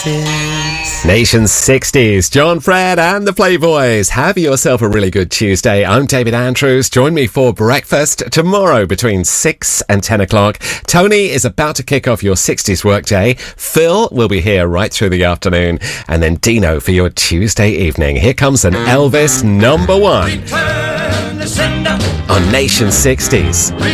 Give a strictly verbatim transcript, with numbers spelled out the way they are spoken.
Nation sixties, John Fred and the Playboys. Have yourself a really good Tuesday. I'm David Andrews. Join me for breakfast tomorrow between six and ten o'clock. Tony is about to kick off your sixties workday. Phil will be here right through the afternoon. And then Dino for your Tuesday evening. Here comes an Elvis number one on Nation sixties.